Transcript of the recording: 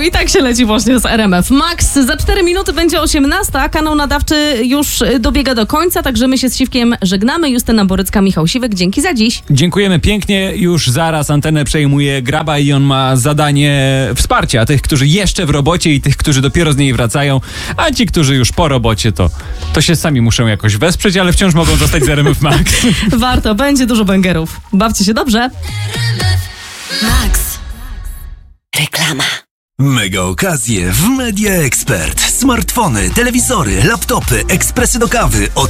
początku i tak się leci właśnie z RMF Max. Za 4 minuty będzie 18, kanał nadawczy już dobiega do końca, także my się z Siwkiem żegnamy. Justyna Borycka, Michał Siwek, dzięki za dziś. Dziękujemy pięknie, już zaraz antenę przejmuje Graba i on ma zadanie wsparcia tych, którzy jeszcze w robocie i tych, którzy dopiero z niej wracają, a ci, którzy już po robocie, to się sami muszą jakoś wesprzeć, ale wciąż mogą zostać z RMF Max. Warto, będzie dużo bangerów. Bawcie się dobrze. Max. Reklama. Mega okazje w Media Expert. Smartfony, telewizory, laptopy, ekspresy do kawy od